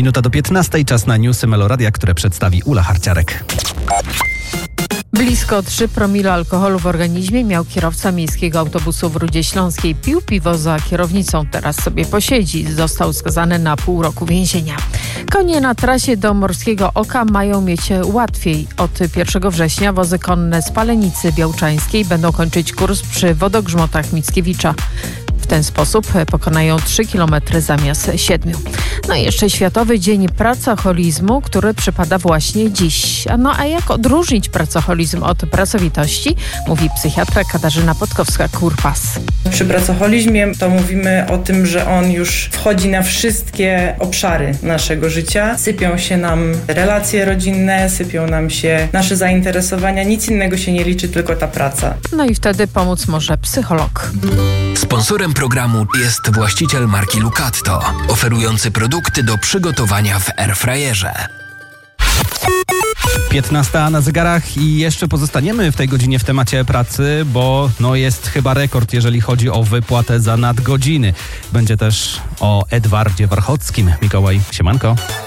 minuta do 15, czas na newsy Meloradia, które przedstawi Ula Harciarek. Blisko 3 promile alkoholu w organizmie miał kierowca miejskiego autobusu w Rudzie Śląskiej. Pił piwo za kierownicą, teraz sobie posiedzi. Został skazany na pół roku więzienia. Konie na trasie do Morskiego Oka mają mieć łatwiej. Od 1 września wozy konne z Palenicy Białczańskiej będą kończyć kurs przy wodogrzmotach Mickiewicza. W ten sposób pokonają 3 km zamiast 7. No i jeszcze Światowy Dzień Pracoholizmu, który przypada właśnie dziś. A jak odróżnić pracoholizm od pracowitości? Mówi psychiatra Katarzyna Podkowska-Kurpas. Przy pracoholizmie to mówimy o tym, że on już wchodzi na wszystkie obszary naszego życia. Sypią się nam relacje rodzinne, sypią nam się nasze zainteresowania. Nic innego się nie liczy, tylko ta praca. No i wtedy pomóc może psycholog. Sponsorem programu jest właściciel marki Lucatto, oferujący produkty do przygotowania w airfryerze. 15 na zegarach i jeszcze pozostaniemy w tej godzinie w temacie pracy, bo jest chyba rekord, jeżeli chodzi o wypłatę za nadgodziny. Będzie też o Edwardzie Warchockim. Mikołaj, siemanko.